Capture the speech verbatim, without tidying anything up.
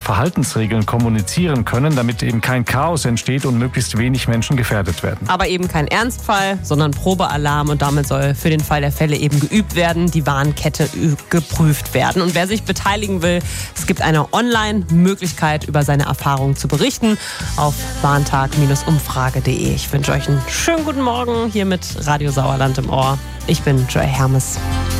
Verhaltensregeln kommunizieren können, damit eben kein Chaos entsteht und möglichst wenig Menschen gefährdet werden. Aber eben kein Ernstfall, sondern Probealarm, und damit soll für den Fall der Fälle eben geübt werden, die Warnkette geprüft werden. Und wer sich beteiligen will, es gibt eine Online-Möglichkeit, über seine Erfahrungen zu berichten auf warntag Bindestrich umfrage punkt de. Ich wünsche euch einen schönen guten Morgen hier mit Radio Sauerland im Ohr. Ich bin Joy Hermes.